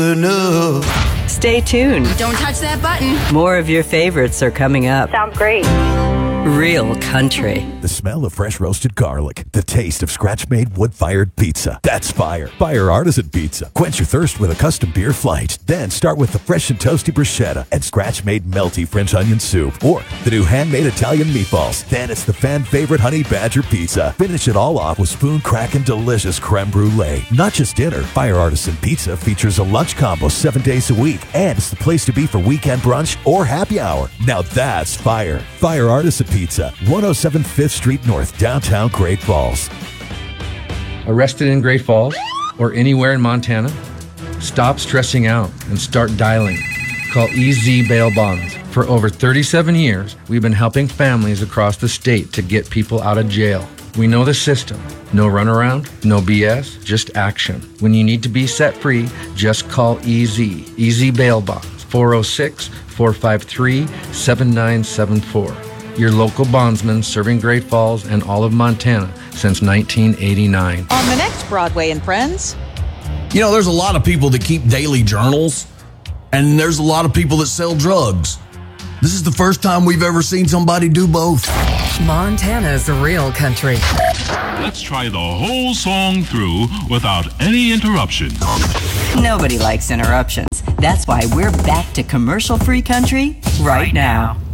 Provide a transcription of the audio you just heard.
Stay tuned. Don't touch that button. More of your favorites are coming up. Sounds great. Real country. The smell of fresh roasted garlic. The taste of scratch-made wood-fired pizza. That's fire. Fire Artisan Pizza. Quench your thirst with a custom beer flight. Then start with the fresh and toasty bruschetta and scratch-made melty French onion soup. Or the new handmade Italian meatballs. Then it's the fan-favorite Honey Badger Pizza. Finish it all off with spoon-cracking delicious creme brulee. Not just dinner. Fire Artisan Pizza features a lunch combo 7 days a week. And it's the place to be for weekend brunch or happy hour. Now that's fire. Fire Artisan Pizza, 107 5th Street North, downtown Great Falls. Arrested in Great Falls or anywhere in Montana? Stop stressing out and start dialing. Call EZ Bail Bonds. For over 37 years, we've been helping families across the state to get people out of jail. We know the system. No runaround, no BS, just action. When you need to be set free, just call EZ Bail Bonds, 406-453-7974. Your local bondsman serving Great Falls and all of Montana since 1989. On the next Broadway and Friends. You know, there's a lot of people that keep daily journals, and there's a lot of people that sell drugs. This is the first time we've ever seen somebody do both. Montana's real country. Let's try the whole song through without any interruptions. Nobody likes interruptions. That's why we're back to commercial-free country right now.